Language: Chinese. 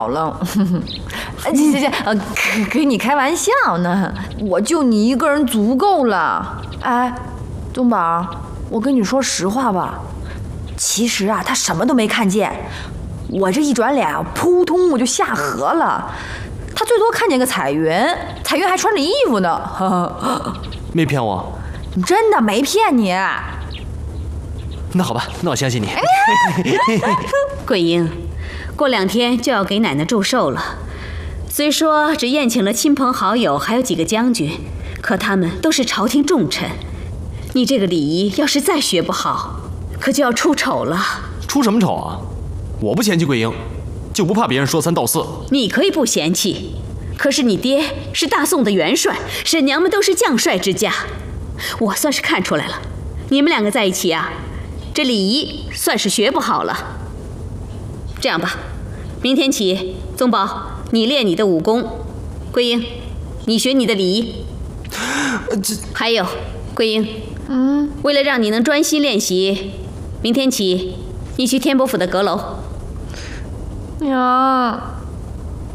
好了，给你开玩笑呢，我就你一个人足够了。哎，宗宝，我跟你说实话吧，其实啊，他什么都没看见，我这一转脸，扑通我就下河了。他最多看见个彩云，彩云还穿着衣服呢。 没骗我， 真的没骗你。 那好吧，那我相信你。 桂英，过2天就要给奶奶祝寿了。虽说只宴请了亲朋好友，还有几个将军，可他们都是朝廷重臣。你这个礼仪要是再学不好，可就要出丑了。 出什么丑啊？我不嫌弃桂英，就不怕别人说三道四。 你可以不嫌弃，可是你爹是大宋的元帅，婶娘们都是将帅之家，我算是看出来了，你们2个在一起啊，这礼仪算是学不好了。这样吧，明天起，宗宝你练你的武功，桂英你学你的礼仪。还有桂英，为了让你能专心练习，明天起你去天伯府的阁楼。 娘。